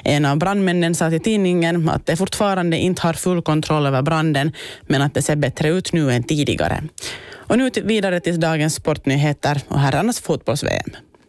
En av brandmännen sa till tidningen att de fortfarande inte har full kontroll över branden, men att det ser bättre ut nu än tidigare. Och nu vidare till dagens sportnyheter och herrarnas fotbolls-VM.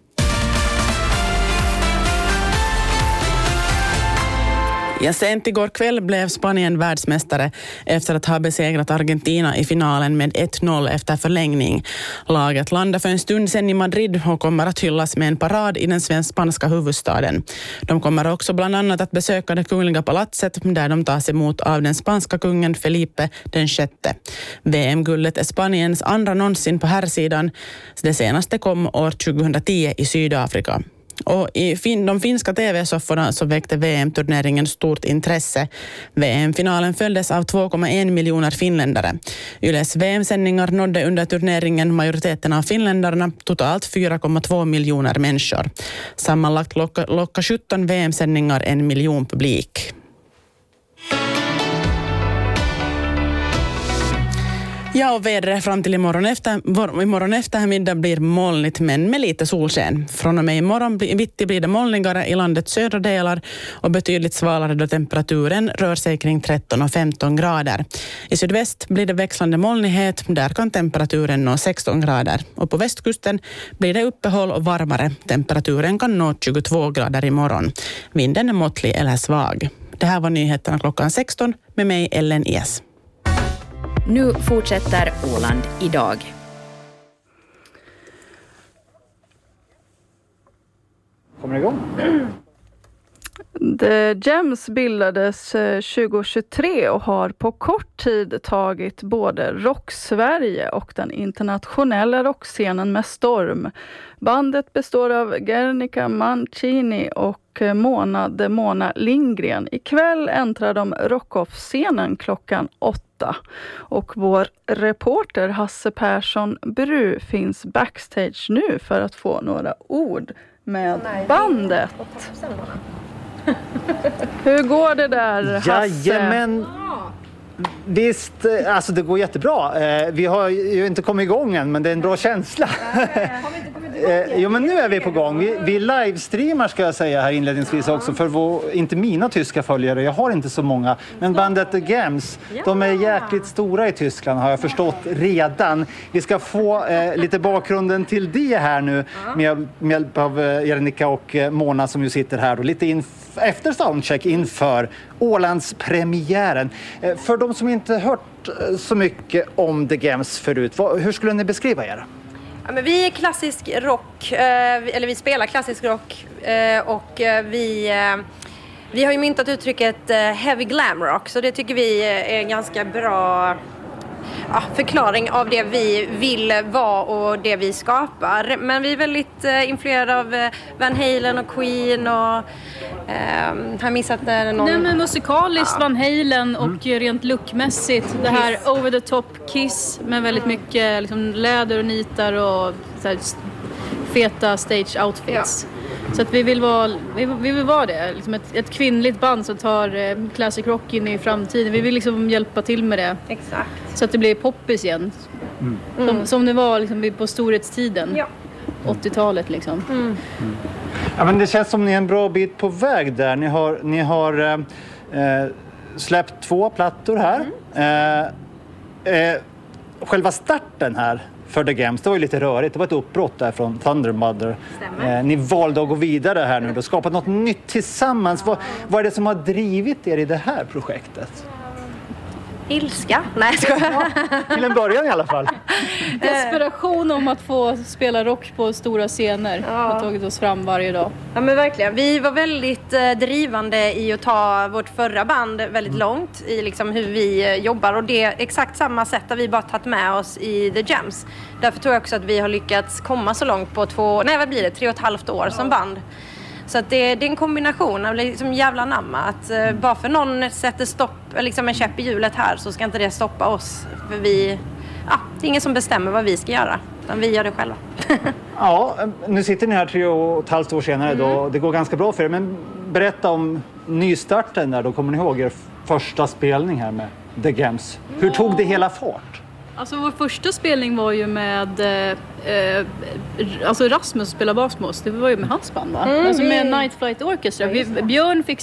Ja, sent igår kväll blev Spanien världsmästare efter att ha besegrat Argentina i finalen med 1-0 efter förlängning. Laget landade för en stund sedan i Madrid och kommer att hyllas med en parad i den spanska huvudstaden. De kommer också bland annat att besöka det kungliga palatset där de tas emot av den spanska kungen Felipe den sjätte. VM-guldet är Spaniens andra någonsin på herrsidan. Det senaste kom år 2010 i Sydafrika. Och i de finska tv-sofforna så väckte VM-turneringen stort intresse. VM-finalen följdes av 2,1 miljoner finländare. Yles VM-sändningar nådde under turneringen majoriteten av finländarna, totalt 4,2 miljoner människor. Sammanlagt lockar 17 VM-sändningar 1 miljon publik. Ja, och vädret fram till imorgon eftermiddag blir molnigt men med lite solsken. Från och med imorgon bitti blir det molnigare i landets södra delar och betydligt svalare då temperaturen rör sig kring 13 och 15 grader. I sydväst blir det växlande molnighet, där kan temperaturen nå 16 grader. Och på västkusten blir det uppehåll och varmare. Temperaturen kan nå 22 grader imorgon. Vinden är måttlig eller svag. Det här var nyheterna klockan 16 med mig Ellen Ies. Nu fortsätter Åland idag. Kommer det igång? The Gems bildades 2023 och har på kort tid tagit både Rock-Sverige och den internationella rockscenen med storm. Bandet består av Gernika Mancini och Mona Lindgren. Ikväll äntrar de Rockoff-scenen klockan 8. Och vår reporter Hasse Persson Bru finns backstage nu för att få några ord med bandet. Hur går det där, Hasse? Jajamän. Visst, alltså det går jättebra. Vi har ju inte kommit igång än, men det är en bra känsla. Jo, men nu är vi på gång. Vi livestreamar, ska jag säga här inledningsvis också, för inte mina tyska följare. Jag har inte så många. Men bandet The Gems, de är jäkligt stora i Tyskland, har jag förstått redan. Vi ska få lite bakgrunden till det här nu med hjälp av Gernika och Mona som ju sitter här. Och lite efter soundcheck inför Ålands premiären. För de som inte hört så mycket om The Gems förut, hur skulle ni beskriva er? Ja, men vi är klassisk rock, eller vi spelar klassisk rock och vi har ju myntat uttrycket heavy glam rock, så det tycker vi är en ganska bra förklaring av det vi vill vara och det vi skapar. Men vi är väldigt influerade av Van Halen och Queen och har missat någon... Nej, men musikaliskt Van Halen och rent lookmässigt det här over the top Kiss med väldigt mycket liksom, läder och nitar och så här, feta stage outfits. Så att vi vill vara det, liksom ett kvinnligt band som tar classic rock in i framtiden. Vi vill liksom hjälpa till med det. Exakt. Så att det blir poppis igen. Som det var liksom på storhetstiden. 80-talet liksom. Ja, men det känns som ni är en bra bit på väg där. Ni har släppt 2 plattor här. Själva starten här för The Gems, det var ju lite rörigt. Det var ett uppbrott där från Thunder Mother. Ni valde att gå vidare här nu och skapat något nytt tillsammans. Vad är det som har drivit er i det här projektet? Ilska? Nej, till en början i alla fall. Desperation om att få spela rock på stora scener har tagit oss fram varje dag. Ja, men verkligen. Vi var väldigt drivande i att ta vårt förra band väldigt långt i liksom hur vi jobbar, och det är exakt samma sätt har vi bara tagit med oss i The Gems. Därför tror jag också att vi har lyckats komma så långt på 3,5 år som band. Så att det är en kombination av liksom jävla namma. Att bara för någon sätter stopp, liksom en käpp i hjulet här, så ska inte det stoppa oss. För det är ingen som bestämmer vad vi ska göra, utan vi gör det själva. Ja, nu sitter ni här 3,5 år senare då. Det går ganska bra för er. Men berätta om nystarten där. Då kommer ni ihåg er första spelning här med The Gems. Hur tog det hela fart? Alltså vår första spelning var ju med Rasmus spelar bas med oss. Det var ju med hans band, va? Alltså med Night Flight Orchestra. Björn fick